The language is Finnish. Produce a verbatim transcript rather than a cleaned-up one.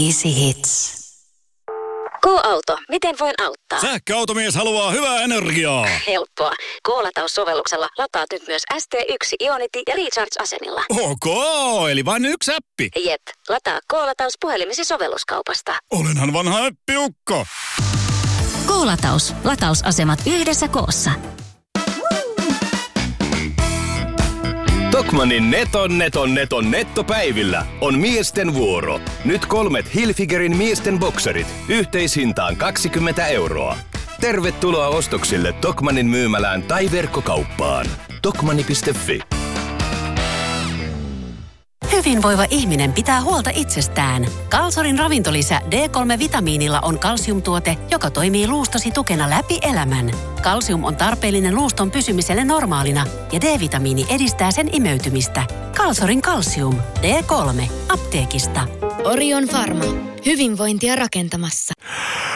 Easy Hits. K-auto, miten voin auttaa? Sähköautomies haluaa hyvää energiaa. Helppoa. K-lataussovelluksella lataat nyt myös S T yksi Ionity ja Recharge-asemilla. Ok, eli vain yksi appi. Jep, lataa K-lataus puhelimesi sovelluskaupasta. Olenhan vanha äppiukko. K-lataus. Latausasemat yhdessä koossa. Tokmannin neton neton neton nettopäivillä on miesten vuoro. Nyt kolmet Hilfigerin miesten bokserit yhteishintaan kaksikymmentä euroa. Tervetuloa ostoksille Tokmannin myymälään tai verkkokauppaan. Tokmanni piste fi. Hyvinvoiva ihminen pitää huolta itsestään. Kalsorin ravintolisä D kolme -vitamiinilla on kalsiumtuote, joka toimii luustosi tukena läpi elämän. Kalsium on tarpeellinen luuston pysymiselle normaalina ja D-vitamiini edistää sen imeytymistä. Kalsorin kalsium. D kolme. Apteekista. Orion Pharma. Hyvinvointia rakentamassa.